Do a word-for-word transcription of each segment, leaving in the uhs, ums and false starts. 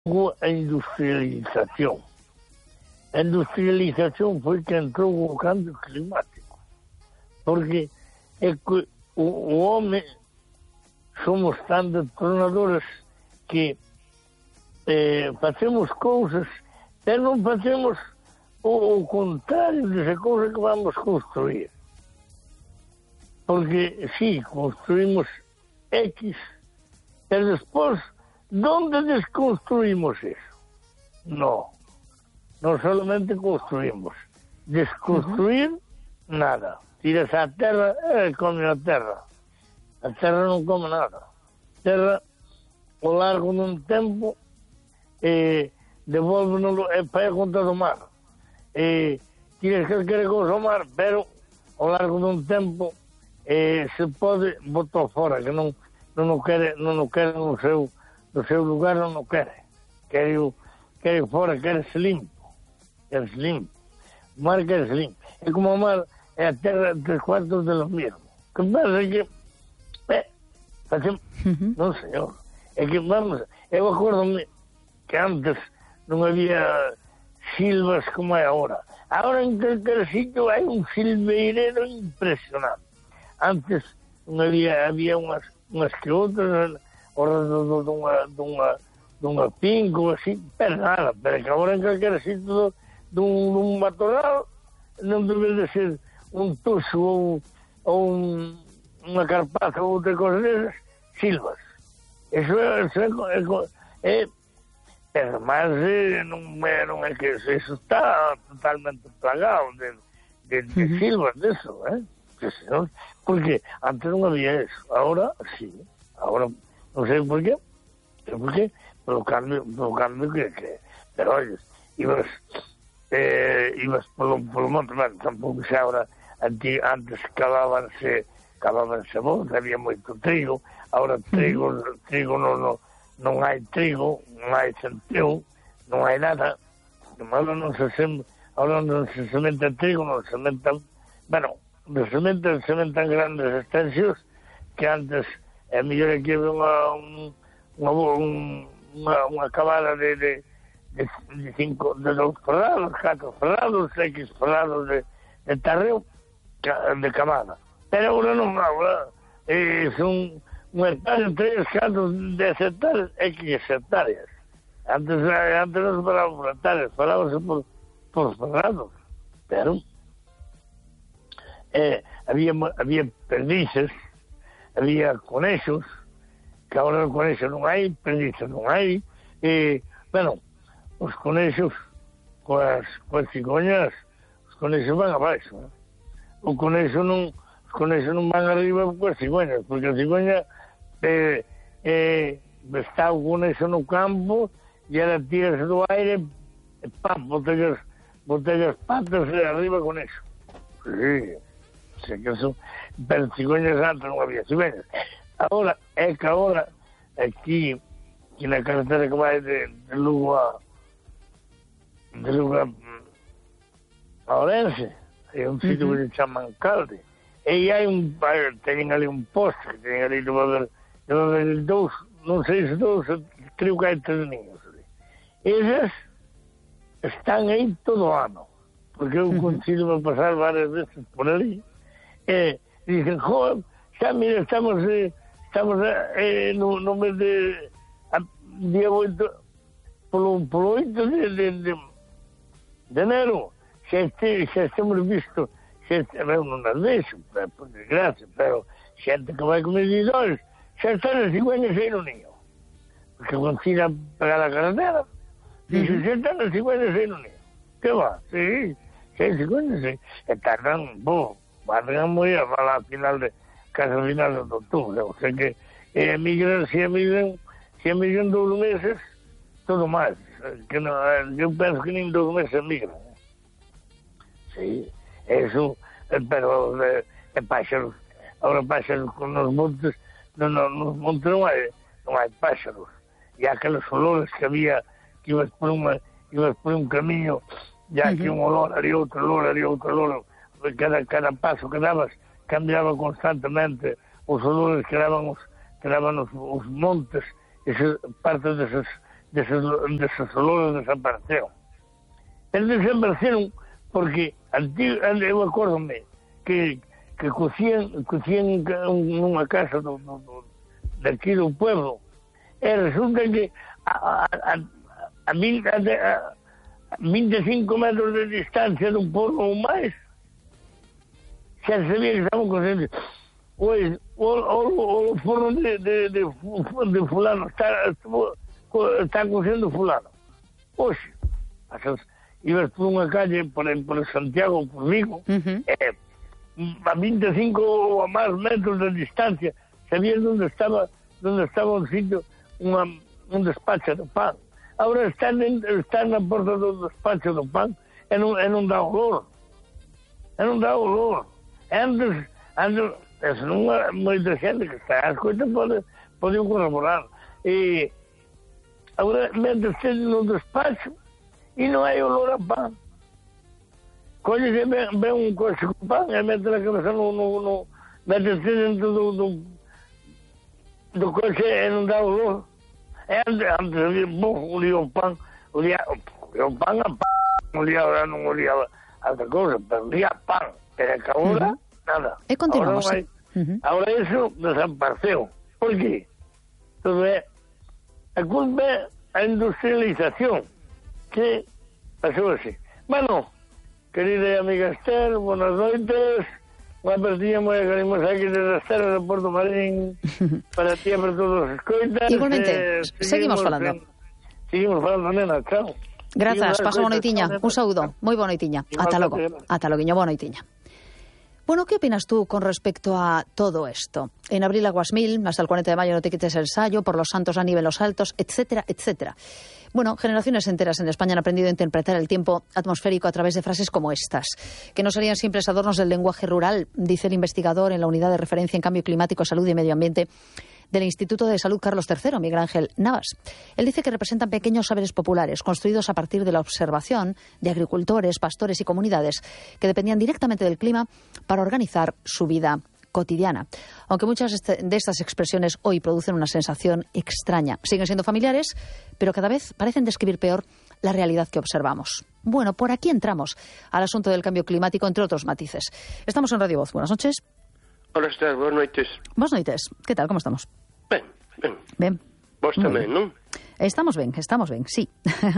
a industrialización. A industrialización foi que entrou o cambio climático. Porque é que o, o home somos tan detonadores que eh, facemos cousas, pero non facemos o, o contrario desa cousa que vamos construir. Porque, sí, construimos X, pero despois, ¿dónde desconstruimos eso? No, non solamente construimos. Desconstruir, uh-huh. nada. Tiras a terra, e come a terra. A terra non come nada. A terra, ao largo dun tempo, eh, devolve-nos e vai a conta do mar. Eh, tiras calquera cousa ao mar, pero ao largo dun tempo eh, se pode botar fora, que non, non o quere, non o quere no seu, no seu lugar, non o quere. Quere o, quere fora, quere se limpo. Quere se limpo. O mar quere se limpo. É como o mar é a terra tres cuartos de lo mismo. Que pasa que eh, facemos, uh-huh. non señor, é que vamos, eu acordo-me que antes non había silvas como é agora. Agora en calquer sitio hai un silveirero impresionante. Antes non había, había unhas, unhas que outras ao redor dunha, dunha, dunha finca así, pero nada, pero que agora en calquer sitio dun, dun matorral non debe de ser un tuxo ou, ou un, unha carpaza ou outra cosa desas, silvas. Eso é, eso é, é, é pero máis eh, non, é, non é que eso está totalmente plagado de, de, de uh-huh. silvas deso, eh? Porque antes non había eso, ahora sí, ahora non sei por qué, pero por qué, pelo cambio, pelo cambio que, que pero oye, ibas eh, ibas polo, polo monte, bueno, tampouco xa ahora, antes, antes cavábanse, cavábanse monte, había moito trigo, ahora trigo, uh-huh. trigo non, non, non hai trigo, non hai centeo, non hai nada, ahora non se sem, ahora non se sementa trigo, non se sementa, bueno, de sementan, sementan grandes extensións que antes é mellor que unha, unha, unha, unha cabada de, de, de, de cinco, de dos ferrados, catro ferrados, X ferrados de, de tarreo de camada. Pero agora non, agora eh, son un hectárea, tres, catro, dez hectáreas, X hectáreas. Antes, antes non se falaba por hectáreas, falábase por, por ferrados. Pero Eh, había, había perdices, había conexos, que agora os conexos non hai, perdices non hai, e, bueno, os conexos, coas, coas cigoñas, os conexos van abaixo, eh? O conexo non, os conexos non van arriba coas cigoñas, porque a cigoña eh, eh, está o conexo no campo, e ela tirase do aire, e pam, botella as patas e arriba conexo. Sí. Se que son, pero cigüeñas antes non había cigüeñas. Ahora, é que agora, aquí, aquí na carretera que vai de, de Lugo a de Lugo a, a Orense, é un sitio uh-huh. que se chama Calde, e hai un, teñen ali un poste, teñen ali, deve haber, deve haber dous, non sei se dous, creo que hai tres niños ali. Esas están aí todo o ano, porque eu consigo pasar varias veces por ali, e dicen, joder, xa mira, estamos eh, estamos eh, no, no mes de a, día oito polo, polo oito de, de, de, de enero xa, este, xa estamos visto xa, eu non as deixo, por desgracia, pero xente que vai comer idores xa están as cigüeñas aí no niño, porque consiga pegar a carretera, dixo, xa están as cigüeñas aí no niño, que va, sí, xa hai cigüeñas aí, e tardan, bo, van moi a falar a final de casi a final de outubro, o sea que eh, emigran, se emigran se emigran dous meses todo máis, que non, eu penso que nin dous meses emigran, sí, eso, pero de, de páxaros, agora páxaros con os montes, non, non, nos montes non hai non hai páxaros, e aqueles olores que había, que ibas por unha ibas por un camiño, e aquí un olor, ali outro olor, ali outro olor, cada, cada paso que dabas cambiaba constantemente os olores que daban os, que daban os, os montes, ese, parte desas, deses, deses olores desapareceron. Eles desapareceron porque antigo, eu acórdome que, que cocían, cocían nunha casa do, do, do, daqui do pueblo, e resulta que a, a, a, a, a, a vinte e cinco metros de distancia dun forno ou máis, xa sabía que estaban cociendo. Pois, o, o, o forno de, de, de, de fulano está, está cociendo fulano. Oxe, ibas por unha calle, por, por Santiago, por Vigo, uh-huh. eh, a vinte e cinco ou a máis metros de distancia, sabías onde estaba, onde estaba un sitio, unha, un despacho de pan. Agora están, en, están na porta do despacho do pan e non, e non dá olor. E non dá olor. E antes, antes, eso non é moita xente que está as coisas pode, pode corroborar. E agora metes no despacho e non hai olor a pan. Colle se ven, ven un coche con pan e mete a cabeza no, no, no metes dentro do, do, do coche e non dá olor. E antes, antes olía, bom, olía o pan, olía, olía o pan a pan, olía, non olía a outra cousa, pero olía a pan. Pero que agora, uh-huh. nada. E continuamos. Agora, uh-huh. agora eso desapareceu. Por qué? Todo é, a culpa é a industrialización que pasou así. Bueno, querida amiga Esther, buenas noites. Unha partida moi agarimosa aquí desde as terras de Porto Marín para ti e para todos os escoitas. Igualmente, eh, seguimos, seguimos falando. En, seguimos falando, nena, chao. Grazas, pasa boa noitiña. Un saúdo, moi boa noitiña. Ata logo, ata loguiño, boa noitiña. Bueno, ¿qué opinas tú con respecto a todo esto? En abril aguas mil, hasta el cuarenta de mayo no te quites el sayo, por los santos a nivel los altos, etcétera, etcétera. Bueno, generaciones enteras en España han aprendido a interpretar el tiempo atmosférico a través de frases como estas, que no serían simples adornos del lenguaje rural, dice el investigador en la unidad de referencia en cambio climático, salud y medio ambiente del Instituto de Salud Carlos tercero, Miguel Ángel Navas. Él dice que representan pequeños saberes populares construidos a partir de la observación de agricultores, pastores y comunidades que dependían directamente del clima para organizar su vida cotidiana. Aunque muchas de estas expresiones hoy producen una sensación extraña, siguen siendo familiares, pero cada vez parecen describir peor la realidad que observamos. Bueno, por aquí entramos al asunto del cambio climático, entre otros matices. Estamos en Radio Voz. Buenas noches. Hola, Esther, buenas noites. Buenas noites. ¿Qué tal? ¿Cómo estamos? Ben, ben. Ben. Vos tamén, non? Estamos ben, estamos ben, sí.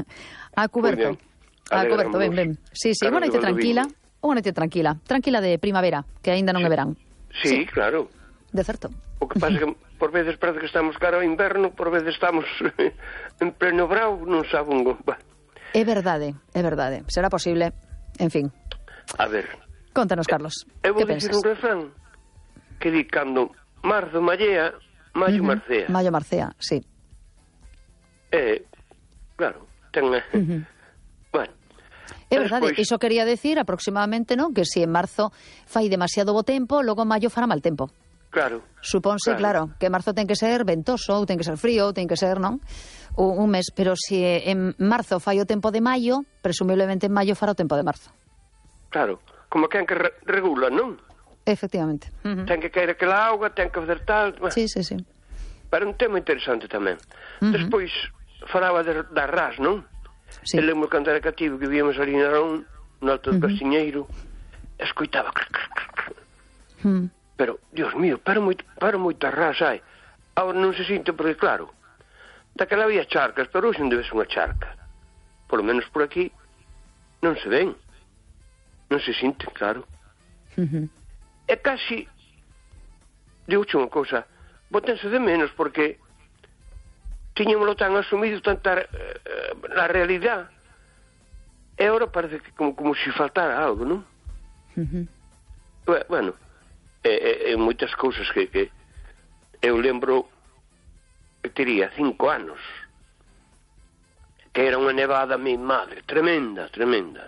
A cuberto. A cuberto, ben, ben. Sí, sí, unha noite tranquila. Unha noite tranquila. Tranquila de primavera, que aínda non é verán. Sí, sí, claro. De certo. O que pasa que por veces parece que estamos cara ao inverno, por veces estamos en pleno brao, non sabe un gomba. É verdade, é verdade. Será posible. En fin. A ver. Contanos, Carlos. Eu vou dicir un refrán que di cando marzo mallea, maio uh-huh. marcea. Maio marcea, sí. Eh, claro, ten... Uh-huh. Bueno. É verdade, despois... iso quería decir aproximadamente, non? Que se si en marzo fai demasiado bo tempo, logo maio fará mal tempo. Claro. Supónse, claro. claro, que marzo ten que ser ventoso, ou ten que ser frío, ou ten que ser, non? Un, un mes, pero se si en marzo fai o tempo de maio, presumiblemente en maio fará o tempo de marzo. Claro, como quen que re- regula, non? Efectivamente. Uh-huh. Ten que caer aquela auga, ten que fazer tal... Bueno. Sí, sí, sí. Pero un tema interesante tamén. Uh-huh. Despois falaba de, da ras, non? Sí. Eu lembro cando era cativo que víamos ali na Arón, no alto do uh-huh. Castiñeiro, escoitaba... Uh-huh. Pero, Dios mío, pero moito, pero moita ras hai. Agora non se sinte porque, claro, daquela había charcas, pero hoxe non debe ser unha charca. Por lo menos por aquí non se ven. Non se sinte, claro. Uh-huh. É casi, digo-che unha cousa, botense de menos porque tiñamolo tan asumido tanta eh, la realidad e agora parece que como, como se faltara algo, non? Uh-huh. Bueno, é, é, é moitas cousas que, que eu lembro que tería cinco anos que era unha nevada mi madre, tremenda, tremenda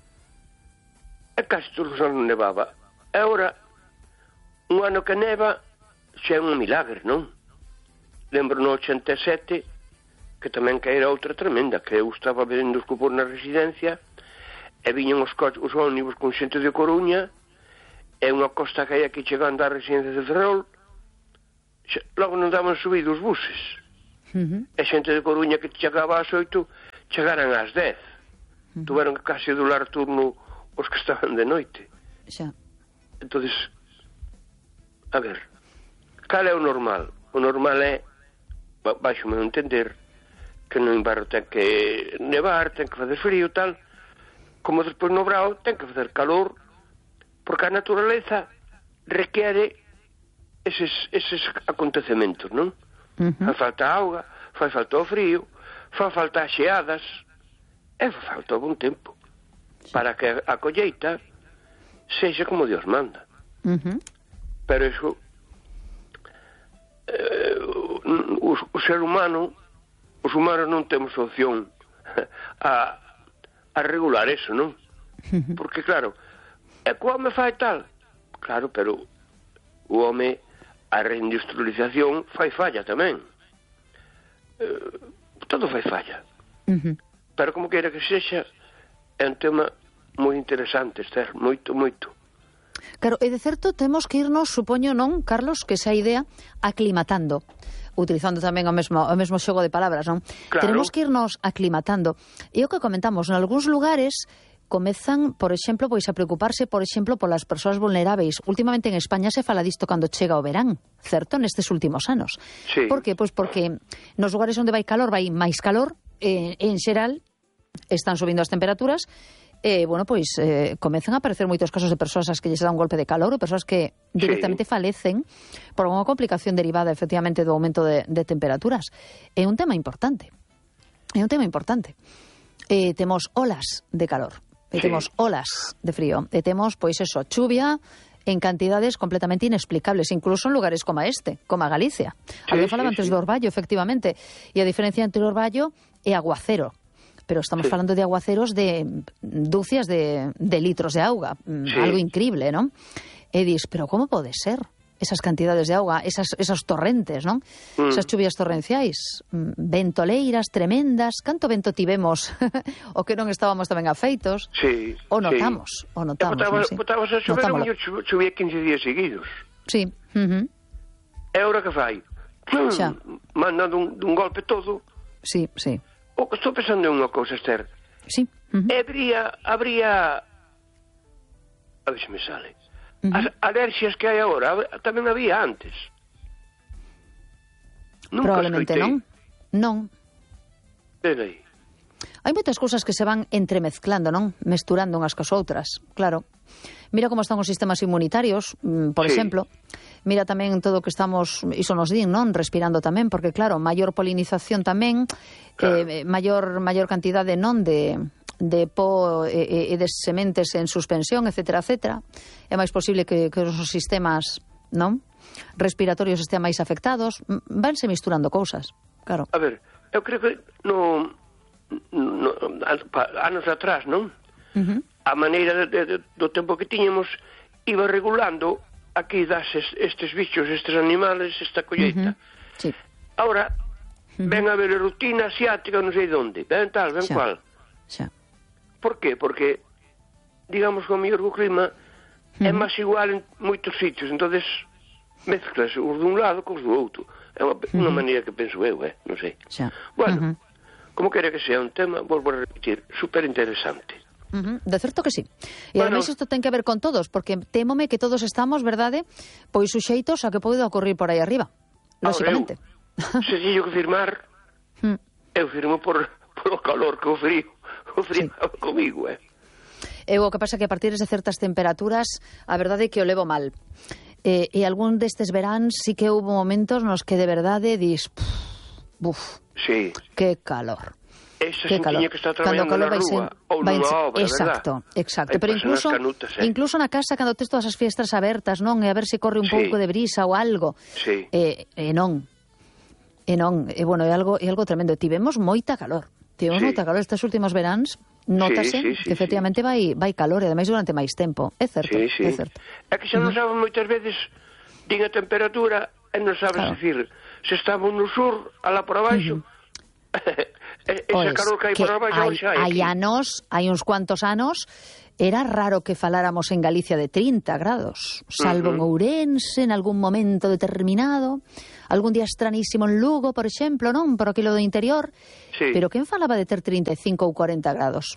e casi todos os anos nevaba e agora un ano que neva xa é un milagre, non? Lembro no ochenta e sete que tamén que era outra tremenda, que eu estaba vendo os cupos na residencia e viñan os, co- os ónibus con xente de Coruña e unha costa que hai aquí chegando á residencia de Ferrol xa, logo non daban subido os buses Uh-huh. E xente de Coruña que chegaba ás oito, chegaran ás dez. Uh-huh. Tuveron que casi dular turno os que estaban de noite. Xa. Entonces, a ver, cal é o normal? O normal é, baixo meu entender, que no inverno ten que nevar, ten que fazer frío, tal, como despois no brao ten que facer calor, porque a naturaleza requiere eses, eses acontecementos, non? Uh-huh. Fai falta auga, fai falta o frío, fai falta as xeadas, e fai falta o bon tempo, sí, para que a colleita sexa como Dios manda. Uh-huh. Pero iso, eh, o, o ser humano, os humanos non temos opción a, a regular eso, non? Uh-huh. Porque, claro, é que o home fai tal, claro, pero o home, a reindustrialización fai falla tamén. Uh, todo fai falla. Uh-huh. Pero como queira que sexa, é un tema moi interesante, Esther, moito, moito. Claro, e de certo temos que irnos, supoño, non, Carlos, que esa idea aclimatando, utilizando tamén o mesmo, o mesmo xogo de palabras, non? Claro. Tenemos que irnos aclimatando. E o que comentamos, en algúns lugares comezan, por exemplo, pois a preocuparse, por exemplo, polas persoas vulneráveis. Últimamente en España se fala disto cando chega o verán, certo? Nestes últimos anos. Sí. Por que? Pois porque nos lugares onde vai calor, vai máis calor, eh, en xeral están subindo as temperaturas, e, eh, bueno, pois eh, comezan a aparecer moitos casos de persoas as que lles dá un golpe de calor ou persoas que directamente sí. falecen por unha complicación derivada, efectivamente, do aumento de, de temperaturas. É un tema importante. É un tema importante. Eh, temos olas de calor. E sí. temos olas de frío, e temos, pois eso, chuvia en cantidades completamente inexplicables, incluso en lugares como este, como a Galicia. Sí, Alguén falaba sí, antes sí. do orballo, efectivamente, e a diferencia entre o orballo e aguacero, pero estamos sí. falando de aguaceros de dúcias de, de litros de auga, sí. algo increíble, non? E dis, pero como pode ser? Esas cantidades de auga, esas, esos torrentes, non? Mm. Esas chuvias torrenciais, ventoleiras tremendas, canto vento tivemos o que non estábamos tamén afeitos. Sí, o notamos, sí. o notamos. Botamos, sí. botamos a chover, mellor chuvía quince días seguidos. Sí. Uh-huh. E agora que fai? Xa. Mandando un, un golpe todo. Sí, sí. O que estou pensando en unha cousa, Esther. Sí. Uh-huh. E habría, habría... A ver se me sale... Uh-huh. As alerxias que hai agora tamén había antes. Nunca Probablemente escoitei. non. Non. Peraí. Hai moitas cousas que se van entremezclando, non? Mesturando unhas cos outras, claro. Mira como están os sistemas inmunitarios, por sí. exemplo. Mira tamén todo o que estamos, iso nos din, non? Respirando tamén, porque claro, maior polinización tamén, claro. eh, maior maior cantidade, non, de de po e, e de sementes en suspensión, etcétera, etcétera. É máis posible que, que os sistemas, non, respiratorios estean máis afectados. Vanse misturando cousas, claro. A ver, eu creo que no, no anos atrás, non? Uh-huh. A maneira de, de, do tempo que tiñamos iba regulando aquí das estes bichos, estes animales, esta colleita. Uh-huh. Sí. Ahora, uh-huh. ven a ver a rutina asiática, non sei onde, ven tal, ven xa. cual. Xa. Por qué? Porque, digamos que o mellor o clima uh-huh. é máis igual en moitos sitios, entonces mezclas os dun lado cos do outro. É unha, uh-huh. unha maneira que penso eu, eh? non sei. Xa. Bueno, uh-huh. como quere que sea un tema, volvo a repetir, super interesante. Uh-huh. De certo que sí. E bueno, ademais isto ten que ver con todos, porque témome que todos estamos, verdade, pois suxeitos a que poida ocurrir por aí arriba, lóxicamente. Se teño que firmar, hmm. eu firmo por, por o calor que o frío. O frío sí. comigo, eh. Eu o que pasa que a partir de certas temperaturas a verdade é que o levo mal. E, e algún destes veráns sí que houve momentos nos que de verdade dis, buf, sí. que calor. Esa que calor. Que está traballando na rúa ou nunha obra, exacto, verdad? Exacto, pero incluso canutas, eh? incluso na casa cando tes todas as fiestras abertas, non? E a ver se corre un sí. pouco de brisa ou algo. Sí. E, e non. E non, e bueno, é algo é algo tremendo. Tivemos moita calor. Tivemos sí. moita calor estes últimos veráns. Nótase sí, sí, sí, que efectivamente sí. vai vai calor e ademais durante máis tempo. É certo, sí, sí. é certo. É que xa non sabes moitas veces din a temperatura e non sabes claro. decir se estamos no sur, alá por abaixo. Uh-huh. Ese calor que hai por abaixo xa hai. Hai anos, hai uns cuantos anos, era raro que faláramos en Galicia de trinta grados, salvo uh -huh. en Ourense, en algún momento determinado, algún día estranísimo en Lugo, por exemplo, non? Por aquilo do interior. Sí. Pero quen falaba de ter trinta e cinco ou cuarenta grados?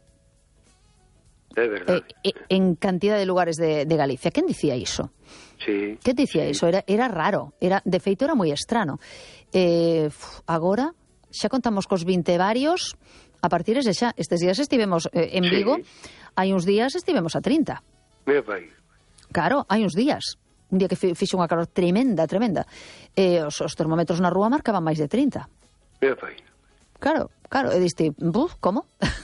É verdade. Eh, en cantidad de lugares de, de Galicia. Quen dicía iso? Sí. Que dicía sí. iso? Era, era raro. Era, de feito, era moi estrano. Eh, agora, xa contamos cos vinte varios, a partir de xa, estes días estivemos eh, en Vigo, sí. hai uns días estivemos a trinta. Meu pai. Claro, hai uns días. Un día que fixo unha calor tremenda, tremenda. Eh, os, os termómetros na rúa marcaban máis de trinta. Meu pai. Claro, claro, e diste, buf, como?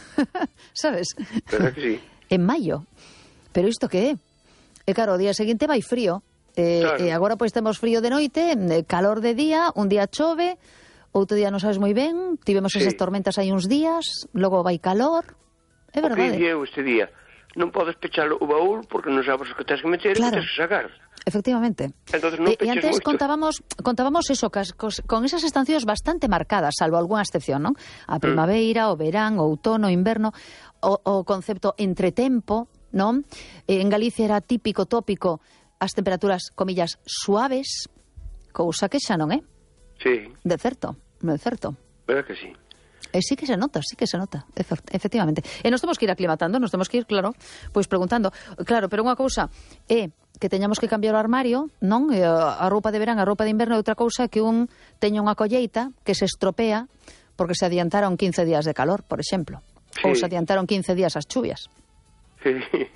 Sabes? Pero que sí. En maio. Pero isto que é? E claro, o día seguinte vai frío. E, claro. e agora pois temos frío de noite, calor de día, un día chove, outro día non sabes moi ben, tivemos sí. esas tormentas hai uns días, logo vai calor. É verdade. O que dixeu este día? Non podes pechar o baúl porque non sabes o que tens que meter claro. e que tens que sacar. Efectivamente. Entonces, non e, e antes moito. contábamos contábamos eso, cas, cos, con esas estacións bastante marcadas, salvo algunha excepción, non? A primavera, mm. o verán, o outono, o inverno, o, o concepto entretempo, non? En Galicia era típico, tópico, as temperaturas, comillas, suaves, cousa que xa non é. Sí. De certo, de certo. Verdad que sí. E sí que se nota, sí que se nota, efectivamente. E nos temos que ir aclimatando, nos temos que ir, claro, pois preguntando. Claro, pero unha cousa é que teñamos que cambiar o armario, non? A roupa de verán, a roupa de inverno, e outra cousa que un teña unha colleita que se estropea porque se adiantaron quince días de calor, por exemplo. Sí. Ou se adiantaron quince días as chuvias. Sí.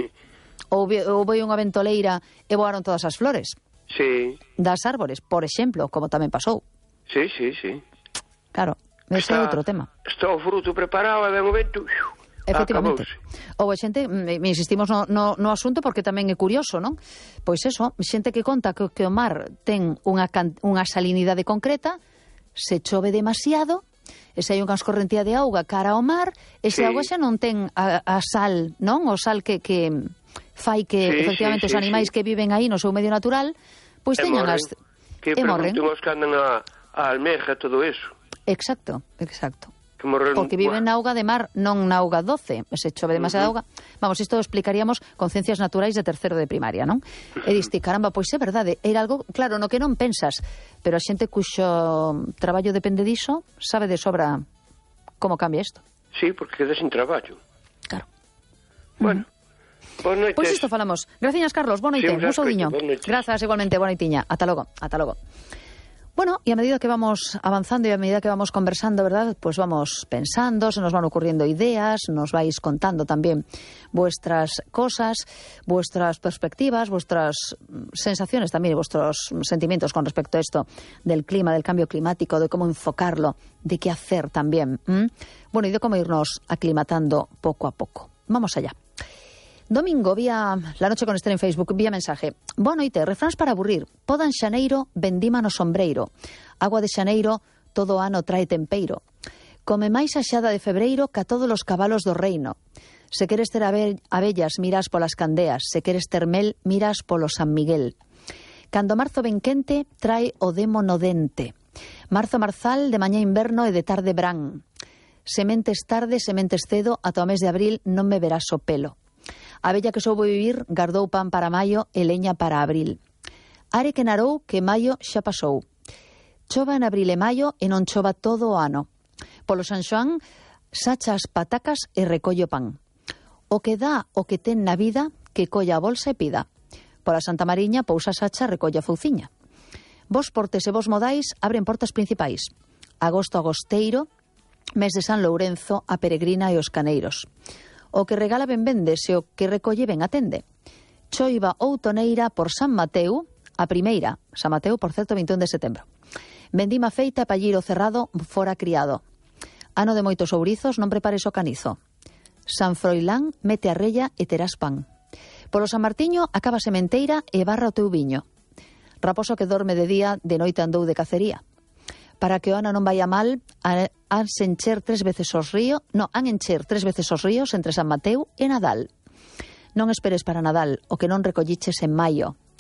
Ou houve unha ventoleira e voaron todas as flores. Sí. Das árbores, por exemplo, como tamén pasou. Sí, sí, sí. Claro, ese é outro tema. Está o fruto preparado e ven o vento... Efectivamente. Ou a xente, me insistimos no, no, no asunto porque tamén é curioso, non? Pois eso, xente que conta que, que o mar ten unha, unha salinidade concreta, se chove demasiado, e se hai unha escorrentía de auga cara ao mar, esa sí. auga xa non ten a, a sal, non? O sal que, que fai que, sí, efectivamente, sí, os animais sí. que viven aí no seu medio natural, pois teñan as... Que pregunten os que andan a, a almeja, todo eso. Exacto, exacto. Porque viven na auga de mar, non na auga doce. Se chove demasiada uh -huh. auga... Vamos, isto explicaríamos con ciencias naturais de terceiro de primaria, non? E diste, caramba, pois é verdade. Era algo, claro, no que non pensas, pero a xente cuxo traballo depende diso sabe de sobra como cambia isto. Sí, porque queda sin traballo. Claro. Bueno, uh -huh. Boa noites. Pois isto falamos. Graciñas, Carlos. Boa noite. Sí, un saudiño. Grazas, igualmente. Boa noitiña. Ata logo. Ata logo. Bueno, y a medida que vamos avanzando y a medida que vamos conversando, ¿verdad? Pues vamos pensando, se nos van ocurriendo ideas, nos vais contando también vuestras cosas, vuestras perspectivas, vuestras sensaciones también y vuestros sentimientos con respecto a esto del clima, del cambio climático, de cómo enfocarlo, de qué hacer también. ¿Mm? Bueno, y de cómo irnos aclimatando poco a poco. Vamos allá. Domingo, vía La Noche con Esther en Facebook, vía mensaje. Boa noite, refráns para aburrir. Poda en xaneiro, vendima no sombreiro. Agua de xaneiro, todo ano trae tempeiro. Come máis a xada de febreiro ca todos os cabalos do reino. Se queres ter abellas, miras polas candeas. Se queres ter mel, miras polo San Miguel. Cando marzo ben quente, trae o demo no dente. Marzo marzal, de mañá inverno e de tarde brán. Sementes tarde, sementes cedo, ata o mes de abril non me verás o pelo. A bella que soubo vivir gardou pan para maio e leña para abril. Are que narou que maio xa pasou. Chova en abril e maio e non chova todo o ano. Polo San Xoán, sacha as patacas e recollo pan. O que dá o que ten na vida, que colla a bolsa e pida. Pola Santa Mariña, pousa sacha, recolla a fouciña. Vos portes e vos modais abren portas principais. Agosto agosteiro, mes de San Lourenzo, a peregrina e os caneiros. O que regala ben vende, se o que recolle ben atende. Choiva outoneira por San Mateu, a primeira, San Mateu, por certo, vinte e un de setembro. Vendima feita e palliro cerrado, fora criado. Ano de moitos ourizos, non prepares o canizo. San Froilán, mete a rella e terás pan. Polo San Martiño, acaba sementeira e barra o teu viño. Raposo que dorme de día, de noite andou de cacería. Para que o ano non vaya mal, han encher tres veces os ríos, no, han encher tres veces os ríos entre San Mateu e Nadal. Non esperes para Nadal o que non recolliches en maio.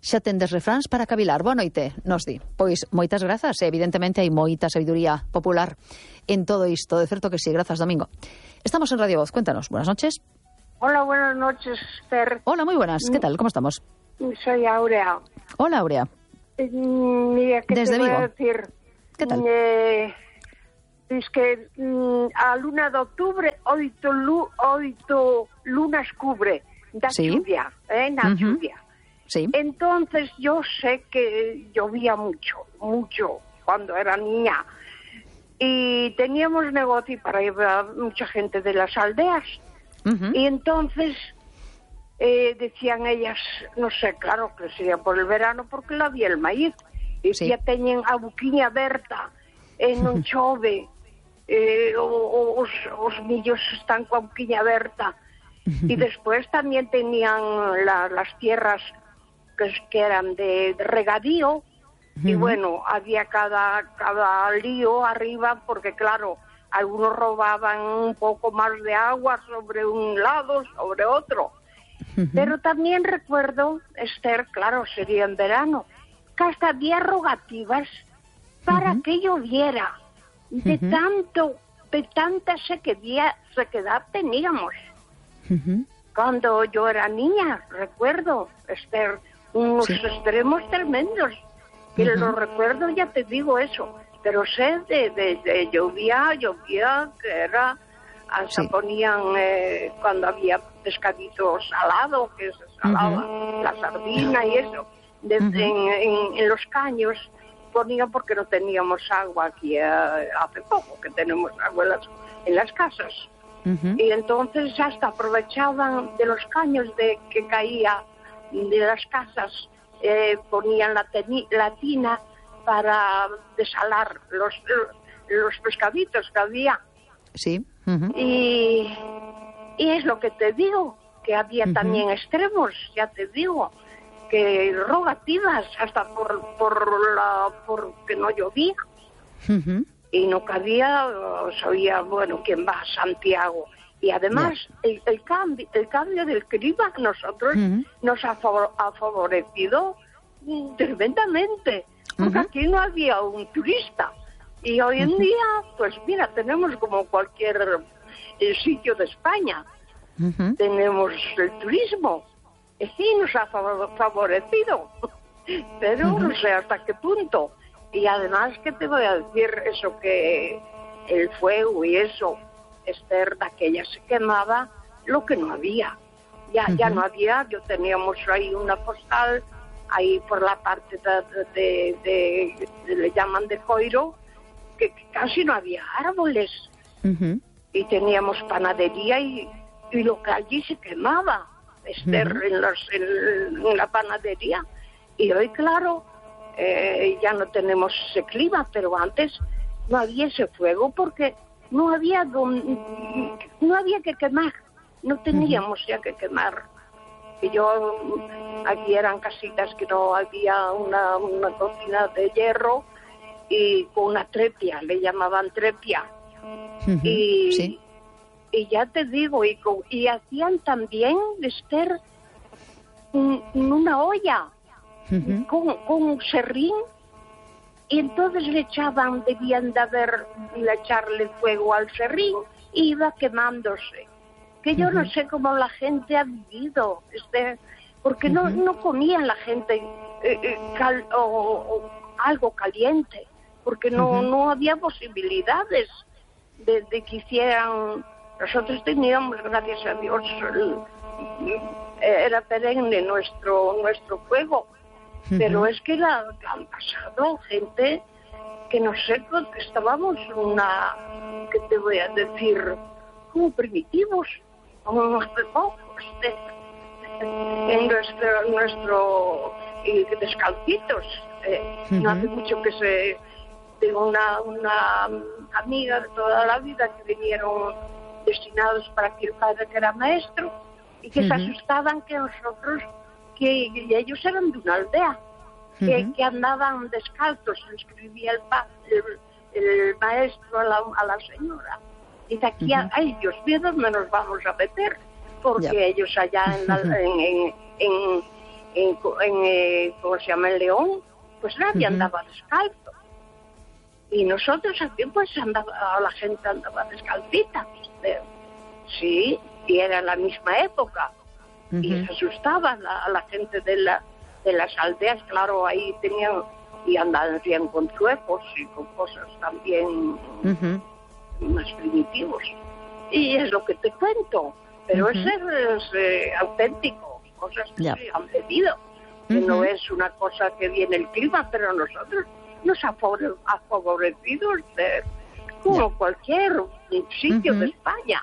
xa tendes refráns para cavilar. Boa noite, nos di. Pois moitas grazas, evidentemente hai moita sabiduría popular en todo isto, de certo que sí, grazas, Domingo. Estamos en Radio Voz, cuéntanos, buenas noches. Hola, buenas noches, Esther. Hola, muy buenas, ¿qué tal? ¿Cómo estamos? Soy Aurea. Hola, Aurea. Eh, mira, ¿qué Desde te voy Vigo. a decir? ¿Qué tal? Eh, es que mm, a luna de octubre, oito, lu, oito lunas cubre, da Sí. lluvia, eh, da Ujú. lluvia. Sí. Entonces yo sé que llovía mucho, mucho, cuando era niña. Y teníamos negocio para llevar mucha gente de las aldeas. Uh-huh. Y entonces eh, decían ellas, no sé, claro que sería por el verano porque la había el maíz. E Sí. ya teñen a buquiña aberta, e non chove, eh, o, o, os, os millos están coa buquiña aberta. Y después también tenían la, las tierras que, que eran de, de regadío. Y bueno, había cada, cada lío arriba porque, claro, algunos robaban un poco más de agua sobre un lado, sobre otro. Uh-huh. Pero también recuerdo, Esther, claro, sería en verano, que hasta había rogativas para uh-huh. que lloviera. De uh-huh. tanto, de tanta sequedad, sequedad teníamos. Uh-huh. Cuando yo era niña, recuerdo, Esther, unos sí. extremos tremendos. Que uh-huh. lo recuerdo, ya te digo eso. Pero sé de, de, de llovía, llovía, que era, hasta sí. ponían, eh, cuando había pescadito salado, que se salaba uh-huh. la sardina y eso, de, uh-huh. en, en, en los caños, ponían porque no teníamos agua aquí eh, hace poco, que tenemos agua en las, en las casas. Uh-huh. Y entonces hasta aprovechaban de los caños de que caía de las casas, eh, ponían la, teni, la tina para desalar los, los pescaditos que había. Sí. Uh-huh. Y, y es lo que te digo, que había uh-huh. también extremos, ya te digo, que rogativas hasta por por la por que no llovía. Uh-huh. Y no cabía, sabía, bueno, quién va a Santiago. Y además, yeah. el, el, cambio, el cambio del clima a nosotros uh-huh. nos ha, favor, ha favorecido tremendamente. Porque uh-huh. aquí no había un turista. Y hoy en uh-huh. día, pues mira, tenemos como cualquier eh, sitio de España. Uh-huh. Tenemos el turismo. Y nos ha favorecido. Pero uh-huh. no sé hasta qué punto. Y además, ¿qué te voy a decir? Eso que el fuego y eso, Esther, de aquella se quemaba lo que no había. Ya, uh-huh. ya no había, yo teníamos ahí una postal, ahí por la parte de, de, de, de le llaman de Coiro, que, que casi no había árboles. Uh-huh. Y teníamos panadería y, y lo que allí se quemaba, Esther, uh-huh. en, los, en, en la panadería. Y hoy, claro, eh, ya no tenemos ese clima, pero antes no había ese fuego porque no había don, no había que quemar, no teníamos uh-huh. ya que quemar. Y yo, aquí eran casitas que no había una, una cocina de hierro y con una trepia, le llamaban trepia. Uh-huh. Y, ¿sí? y ya te digo, y, con, y hacían también, Esther, un, una olla uh-huh. con, con un serrín. Y entonces le echaban, debían de haber, de echarle fuego al serrín, y iba quemándose. Que yo uh-huh. no sé cómo la gente ha vivido, este, porque uh-huh. no, no comían la gente eh, eh, cal, o, o algo caliente, porque no, uh-huh. no había posibilidades de, de que hicieran. Nosotros teníamos, gracias a Dios, el, era perenne nuestro, nuestro fuego. Pero es que la, han pasado gente que no sé, que estábamos una, ¿qué te voy a decir? Como primitivos, como unos pocos de, en nuestro, nuestro y descalcitos. Eh, uh-huh. No hace mucho que se, tengo una, una amiga de toda la vida que vinieron destinados para que el padre que era maestro y que uh-huh. se asustaban que nosotros que ellos eran de una aldea, que, uh-huh. que andaban descalzos, le escribía el, pa, el, el maestro a la, a la señora. Y de aquí, uh-huh. a, ay Dios mío, ¿dónde nos vamos a meter? Porque yeah. ellos allá en, la, en, en, en, en, en eh, ¿cómo se llama? En León, pues nadie uh-huh. andaba descalzo. Y nosotros aquí pues andaba, la gente andaba descalcita. ¿Viste? Sí, y era la misma época. Uh-huh. Y se asustaba la, la gente de, la, de las aldeas, claro, ahí tenían, y andaban bien con truecos y con cosas también uh-huh. más primitivos. Y es lo que te cuento, pero uh-huh. eso es eh, auténtico, cosas que yeah. se han pedido, que uh-huh. no es una cosa que viene el clima, pero nosotros nos ha favorecido de, como yeah. cualquier sitio uh-huh. de España.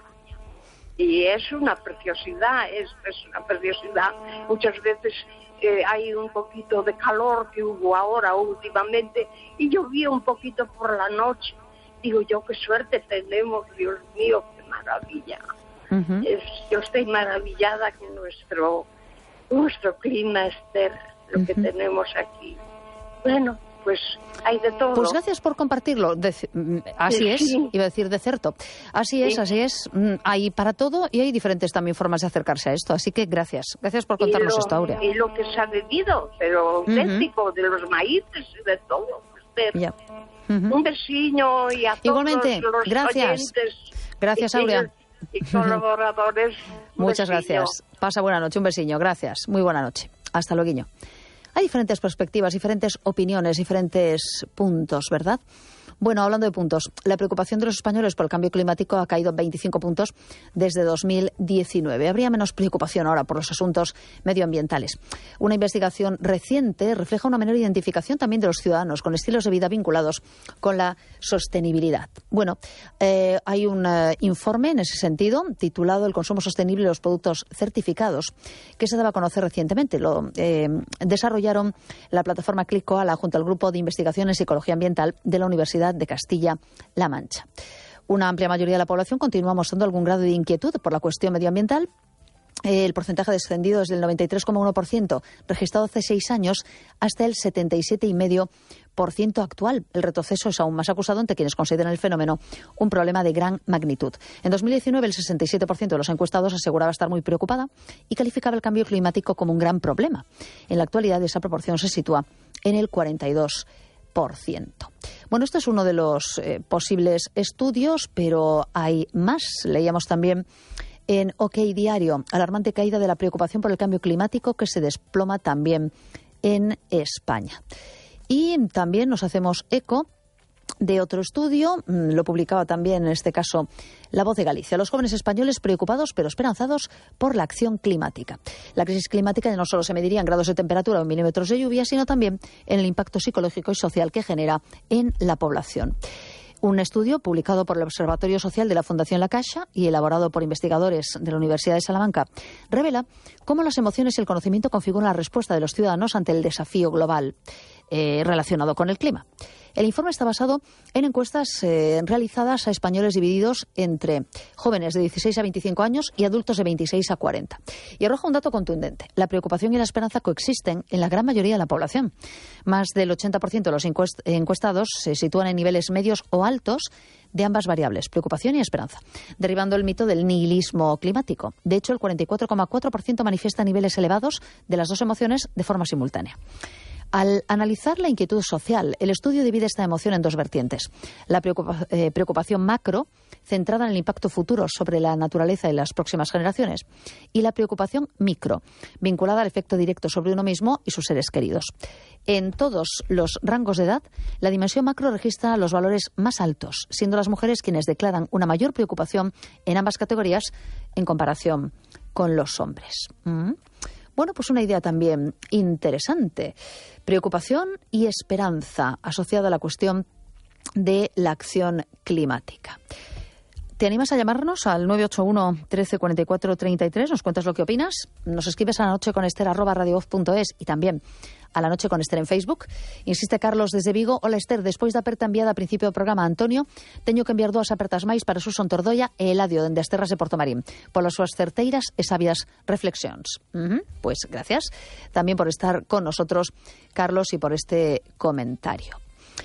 Y es una preciosidad, es, es una preciosidad. Muchas veces eh, hay un poquito de calor que hubo ahora últimamente y llovía un poquito por la noche. Digo yo, qué suerte tenemos, Dios mío, qué maravilla. Uh-huh. Es, yo estoy maravillada que nuestro, nuestro clima, Esther, lo uh-huh. que tenemos aquí. Bueno, pues hay de todo. Pues gracias por compartirlo. De, así sí, es, sí. iba a decir de cierto. Así es, sí. así es. Hay para todo y hay diferentes también formas de acercarse a esto. Así que gracias. Gracias por contarnos lo, esto, Aurea. Y lo que se ha bebido, pero auténtico, uh-huh. de los maíces y de todo. Usted. Ya. Uh-huh. Un besiño y a todos Igualmente, los gracias. oyentes. Gracias, Aurea. Y colaboradores. Muchas besiño. gracias. Pasa buena noche. Un besiño. Gracias. Muy buena noche. Hasta luego. Hay diferentes perspectivas, diferentes opiniones, diferentes puntos, ¿verdad? Bueno, hablando de puntos, la preocupación de los españoles por el cambio climático ha caído veinticinco puntos desde dos mil diecinueve. Habría menos preocupación ahora por los asuntos medioambientales. Una investigación reciente refleja una menor identificación también de los ciudadanos con estilos de vida vinculados con la sostenibilidad. Bueno, eh, hay un eh, informe en ese sentido titulado El consumo sostenible de los productos certificados que se daba a conocer recientemente. Lo eh, desarrollaron la plataforma Click-Koala junto al Grupo de Investigación en Psicología Ambiental de la Universidad de Castilla-La Mancha. Una amplia mayoría de la población continúa mostrando algún grado de inquietud por la cuestión medioambiental. El porcentaje ha descendido desde el noventa y tres coma uno por ciento registrado hace seis años hasta el setenta y siete coma cinco por ciento actual. El retroceso es aún más acusado entre quienes consideran el fenómeno un problema de gran magnitud. En dos mil diecinueve, el sesenta y siete por ciento de los encuestados aseguraba estar muy preocupada y calificaba el cambio climático como un gran problema. En la actualidad, esa proporción se sitúa en el cuarenta y dos por ciento. Bueno, este es uno de los eh, posibles estudios, pero hay más. Leíamos también en OK Diario, alarmante caída de la preocupación por el cambio climático que se desploma también en España. Y también nos hacemos eco de otro estudio, lo publicaba también en este caso La Voz de Galicia. Los jóvenes españoles preocupados pero esperanzados por la acción climática. La crisis climática ya no solo se mediría en grados de temperatura o en milímetros de lluvia, sino también en el impacto psicológico y social que genera en la población. Un estudio publicado por el Observatorio Social de la Fundación La Caixa y elaborado por investigadores de la Universidad de Salamanca revela cómo las emociones y el conocimiento configuran la respuesta de los ciudadanos ante el desafío global eh, relacionado con el clima. El informe está basado en encuestas eh, realizadas a españoles divididos entre jóvenes de dieciséis a veinticinco años y adultos de veintiséis a cuarenta. Y arroja un dato contundente. La preocupación y la esperanza coexisten en la gran mayoría de la población. Más del ochenta por ciento de los encuest- encuestados se sitúan en niveles medios o altos de ambas variables, preocupación y esperanza, derribando el mito del nihilismo climático. De hecho, el cuarenta y cuatro coma cuatro por ciento manifiesta niveles elevados de las dos emociones de forma simultánea. Al analizar la inquietud social, el estudio divide esta emoción en dos vertientes. La preocupa- eh, preocupación macro, centrada en el impacto futuro sobre la naturaleza y las próximas generaciones, y la preocupación micro, vinculada al efecto directo sobre uno mismo y sus seres queridos. En todos los rangos de edad, la dimensión macro registra los valores más altos, siendo las mujeres quienes declaran una mayor preocupación en ambas categorías en comparación con los hombres. ¿Mm? Bueno, pues una idea también interesante. Preocupación y esperanza asociada a la cuestión de la acción climática. ¿Te animas a llamarnos al nueve ocho uno, trece cuarenta y cuatro, treinta y tres? Nos cuentas lo que opinas. Nos escribes a la noche con Esther arroba radiovoz punto es y también a la noche con Esther en Facebook. Insiste Carlos desde Vigo. Hola Esther, despois da aperta enviada a principio do programa a Antonio, teño que enviar dúas apertas máis para Suson Tordoia e Eladio dende as terras de Porto Marín polas súas certeiras e sabias reflexións. Uh-huh. Pues gracias también por estar con nosotros, Carlos, y por este comentario.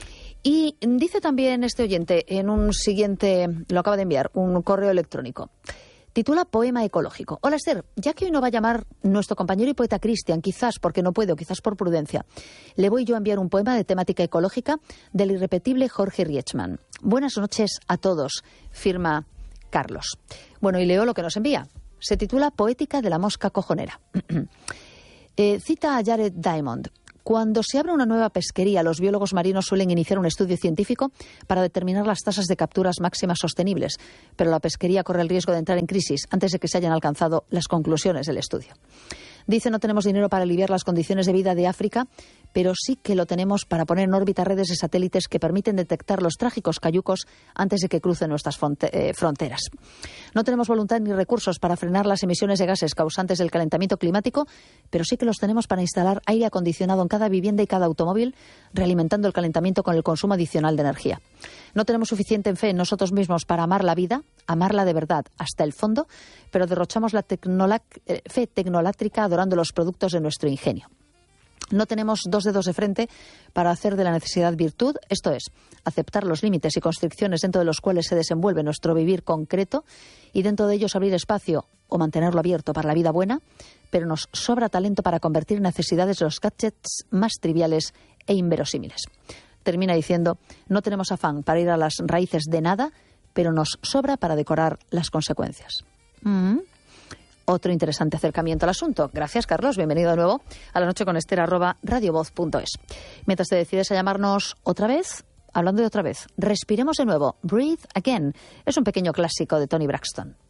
Y dice también este oyente en un siguiente, lo acaba de enviar, un correo electrónico. Titula Poema ecológico. Hola Esther, ya que hoy no va a llamar nuestro compañero y poeta Cristian, quizás porque no puede o quizás por prudencia, le voy yo a enviar un poema de temática ecológica del irrepetible Jorge Rietzmann. Buenas noches a todos, firma Carlos. Bueno, y leo lo que nos envía. Se titula Poética de la mosca cojonera. eh, cita a Jared Diamond. Cuando se abre una nueva pesquería, los biólogos marinos suelen iniciar un estudio científico para determinar las tasas de capturas máximas sostenibles, pero la pesquería corre el riesgo de entrar en crisis antes de que se hayan alcanzado las conclusiones del estudio. Dice, no tenemos dinero para aliviar las condiciones de vida de África, pero sí que lo tenemos para poner en órbita redes de satélites que permiten detectar los trágicos cayucos antes de que crucen nuestras fronteras. No tenemos voluntad ni recursos para frenar las emisiones de gases causantes del calentamiento climático, pero sí que los tenemos para instalar aire acondicionado en cada vivienda y cada automóvil, realimentando el calentamiento con el consumo adicional de energía. No tenemos suficiente fe en nosotros mismos para amar la vida, amarla de verdad hasta el fondo, pero derrochamos la tecnola- fe tecnolátrica adorando los productos de nuestro ingenio. No tenemos dos dedos de frente para hacer de la necesidad virtud, esto es, aceptar los límites y constricciones dentro de los cuales se desenvuelve nuestro vivir concreto y dentro de ellos abrir espacio o mantenerlo abierto para la vida buena, pero nos sobra talento para convertir necesidades los gadgets más triviales e inverosímiles. Termina diciendo, no tenemos afán para ir a las raíces de nada, pero nos sobra para decorar las consecuencias. Mm-hmm. Otro interesante acercamiento al asunto. Gracias, Carlos. Bienvenido de nuevo a La Noche con Esther, arroba radiovoz punto es. Mientras te decides a llamarnos otra vez, hablando de otra vez, respiremos de nuevo. Breathe Again. Es un pequeño clásico de Toni Braxton.